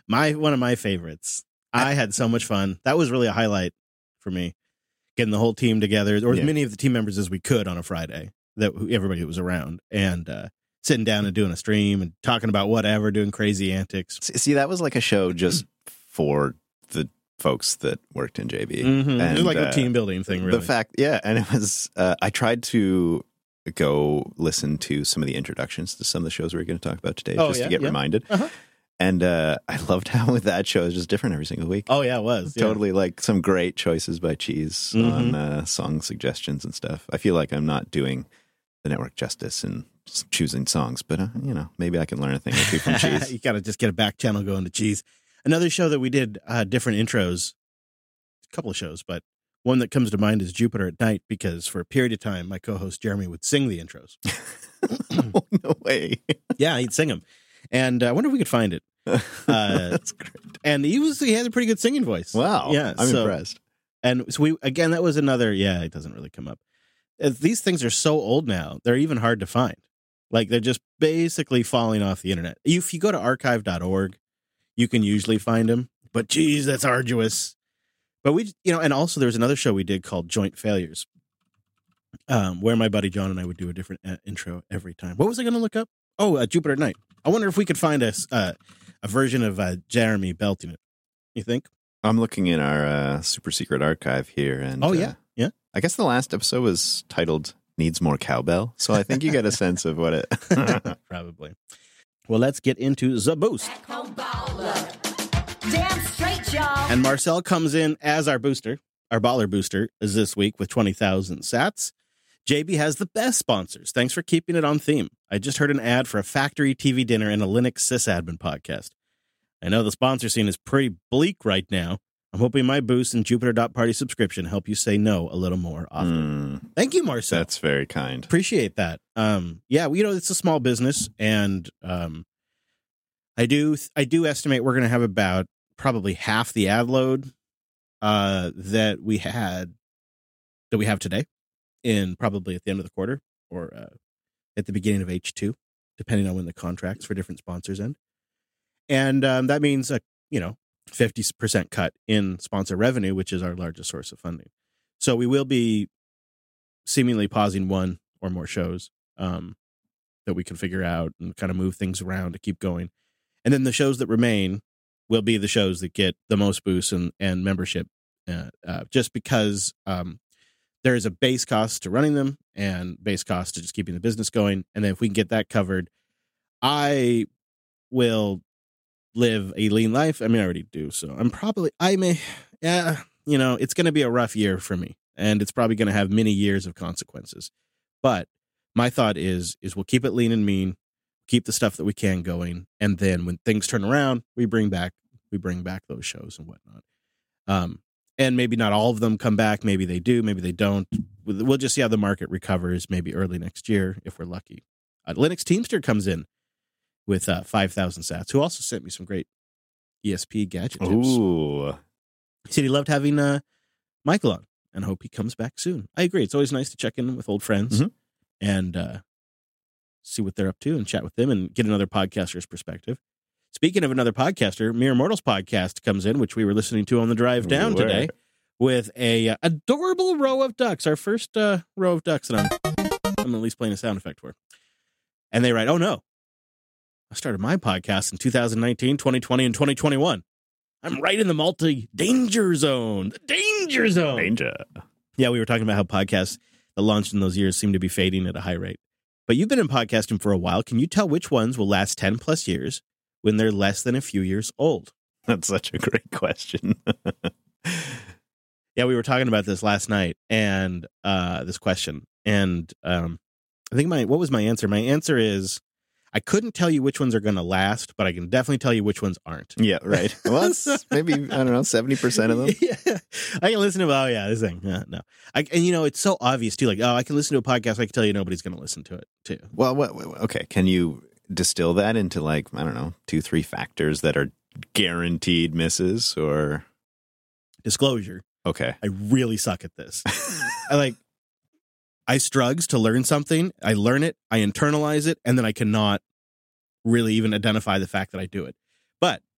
One of my favorites. I had so much fun. That was really a highlight for me. Getting the whole team together, or as many of the team members as we could on a Friday, that everybody was around, and sitting down and doing a stream and talking about whatever, doing crazy antics. See, that was like a show just for the folks that worked in JB. Mm-hmm. And, it was like a team building thing, really. The fact, and it was, I tried to go listen to some of the introductions to some of the shows we're going to talk about today, to get reminded. Uh-huh. And I loved how with that show, it was just different every single week. Oh, yeah, it was. Totally like some great choices by Cheese on song suggestions and stuff. I feel like I'm not doing the network justice and choosing songs, but, maybe I can learn a thing or two from Cheese. You got to just get a back channel going to Cheese. Another show that we did different intros, a couple of shows, but one that comes to mind is Jupiter at Night, because for a period of time, my co-host Jeremy would sing the intros. Oh, no way. Yeah, he'd sing them. And I wonder if we could find it. That's great. And he has a pretty good singing voice. Wow. Yeah, I'm impressed. And so that was another, it doesn't really come up. These things are so old now, they're even hard to find. Like, they're just basically falling off the internet. If you go to archive.org, you can usually find them. But, geez, that's arduous. But and also there's another show we did called Joint Failures, where my buddy John and I would do a different intro every time. What was I going to look up? Oh, Jupiter at Night. I wonder if we could find a version of Jeremy belting it. You think? I'm looking in our super secret archive here. And yeah. I guess the last episode was titled Needs More Cowbell. So I think you get a sense of what it... Probably. Well, let's get into the boost. Damn straight, y'all. And Marcel comes in as our booster. Our baller booster is this week with 20,000 sats. JB has the best sponsors. Thanks for keeping it on theme. I just heard an ad for a factory TV dinner and a Linux sysadmin podcast. I know the sponsor scene is pretty bleak right now. I'm hoping my boost and Jupiter.party subscription help you say no a little more often. Thank you, Marcel. That's very kind. Appreciate that. It's a small business, and I do estimate we're going to have about probably half the ad load that we have today, in probably at the end of the quarter or at the beginning of H2, depending on when the contracts for different sponsors end. And that means 50% cut in sponsor revenue, which is our largest source of funding. So we will be seemingly pausing one or more shows that we can figure out and kind of move things around to keep going. And then the shows that remain will be the shows that get the most boosts and membership, just because there is a base cost to running them and base cost to just keeping the business going. And then if we can get that covered, I will live a lean life. I mean, I already do. So it's going to be a rough year for me, and it's probably going to have many years of consequences. But my thought is we'll keep it lean and mean, keep the stuff that we can going. And then when things turn around, we bring back those shows and whatnot. And maybe not all of them come back. Maybe they do, maybe they don't. We'll just see how the market recovers, maybe early next year if we're lucky. Linux Teamster comes in with 5,000 sats, who also sent me some great ESP gadget tips. Ooh. He said he loved having Michael on and hope he comes back soon. I agree. It's always nice to check in with old friends and see what they're up to and chat with them and get another podcaster's perspective. Speaking of another podcaster, Mere Mortals podcast comes in, which we were listening to on the drive down today, with a adorable row of ducks, our first row of ducks that I'm at least playing a sound effect for. And they write, "Oh no, I started my podcast in 2019, 2020, and 2021. I'm right in the multi-danger zone. The danger zone. Danger." Yeah, we were talking about how podcasts that launched in those years seem to be fading at a high rate. But you've been in podcasting for a while. Can you tell which ones will last 10 plus years when they're less than a few years old? That's such a great question. Yeah, we were talking about this last night, and this question. And I think what was my answer? My answer is, I couldn't tell you which ones are going to last, but I can definitely tell you which ones aren't. Yeah, right. Well, that's maybe, 70% of them. Yeah. I can listen to, this thing. No. And it's so obvious too. Like, I can listen to a podcast. I can tell you nobody's going to listen to it too. Well, okay. Can you distill that into 2-3 factors that are guaranteed misses or? Disclosure. Okay. I really suck at this. I struggles to learn something. I learn it, I internalize it, and then I cannot really even identify the fact that I do it. But